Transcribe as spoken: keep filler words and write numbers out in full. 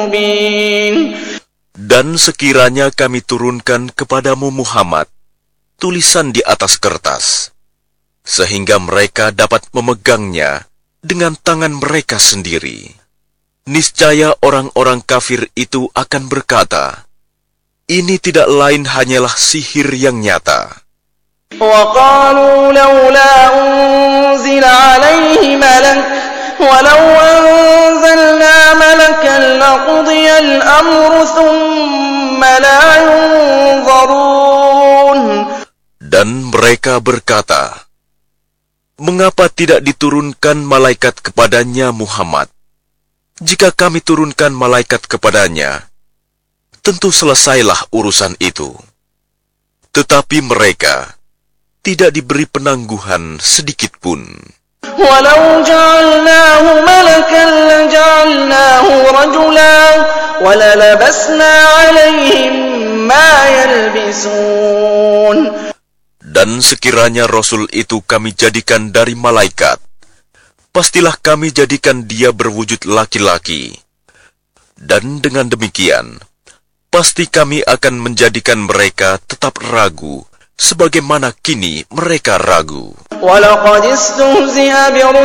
Dan sekiranya kami turunkan kepadamu Muhammad tulisan di atas kertas, sehingga mereka dapat memegangnya dengan tangan mereka sendiri, niscaya orang-orang kafir itu akan berkata, ini tidak lain hanyalah sihir yang nyata. وَقَالُوا لَوْلَا أُنزِلَ عَلَيْهِ مَلَكٌ وَلَوْ أَنزَلْنَا مَلَكًا لَقُضِيَ الْأَمْرُ ثُمَّ لَا يُنظَرُونَ. Dan mereka berkata, mengapa tidak diturunkan malaikat kepadanya Muhammad? Jika kami turunkan malaikat kepadanya, tentu selesailah urusan itu. Tetapi mereka tidak diberi penangguhan sedikit pun. وَلَوْ جَعَلْنَاهُ مَلَكًا لَجَعَلْنَاهُ رَجُلًا وَلَلَبَسْنَا عَلَيْهِمْ مَا يَلْبِسُونَ. Dan sekiranya Rasul itu kami jadikan dari malaikat, pastilah kami jadikan dia berwujud laki-laki. Dan dengan demikian, pasti kami akan menjadikan mereka tetap ragu, sebagaimana kini mereka ragu. وَلَقَدِ اسْتُهْزِئَ